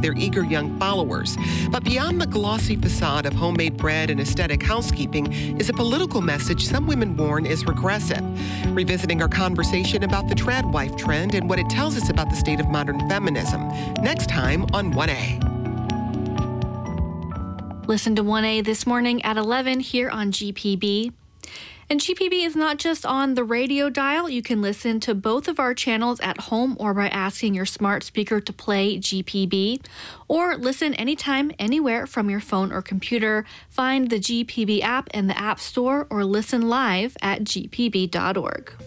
their eager young followers. But beyond the glossy facade of homemade bread and aesthetic housekeeping is a political message some women warn is regressive. Revisiting our conversation about the trad wife trend and what it tells us about the state of modern feminism. Next time on 1A. Listen to 1A this morning at 11 here on GPB. And GPB is not just on the radio dial. You can listen to both of our channels at home or by asking your smart speaker to play GPB. Or listen anytime, anywhere from your phone or computer. Find the GPB app in the App Store or listen live at gpb.org.